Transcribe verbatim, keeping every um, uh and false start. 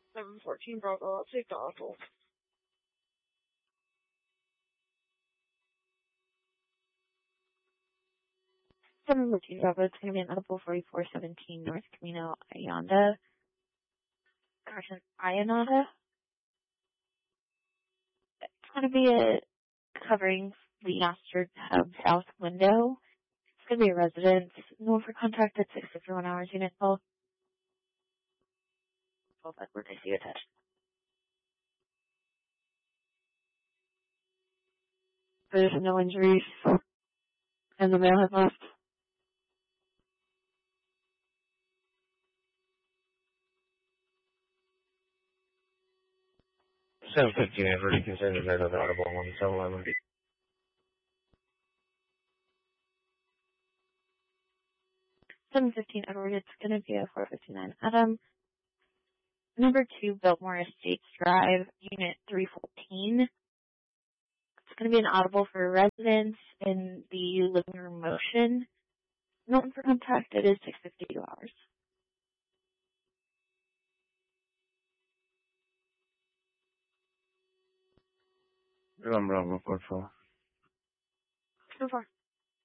seven fourteen Bravo, I'll take the audible. seven fourteen Bravo, it's going to be an audible forty-four seventeen North Camino Ayanda. Correction, Ayanada. It's going to be a covering the master hub south window. It's going to be a residence. No for contact at six fifty-one hours unit call. twelve Edward, I see you attached. There's no injuries, and the male has left. seven fifteen, I've already considered that an audible one, so um, seven fifteen Edward, it's going to be a four fifty-nine Adam. Number two, Biltmore Estates Drive, Unit three fourteen. It's going to be an audible for residents in the living room motion. Note for contact, it is six fifty-two hours. I'm wrong, report for. So far.